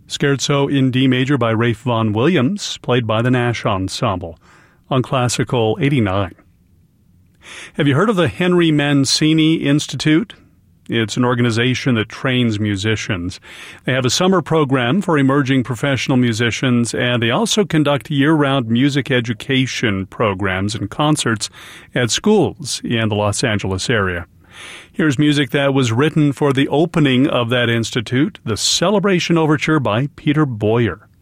Scherzo in D major by Ralph Vaughan Williams, played by the Nash Ensemble, on Classical 89. Have you heard of the Henry Mancini Institute? It's an organization that trains musicians. They have a summer program for emerging professional musicians, and they also conduct year-round music education programs and concerts at schools in the Los Angeles area. Here's music that was written for the opening of that institute, the Celebration Overture by Peter Boyer.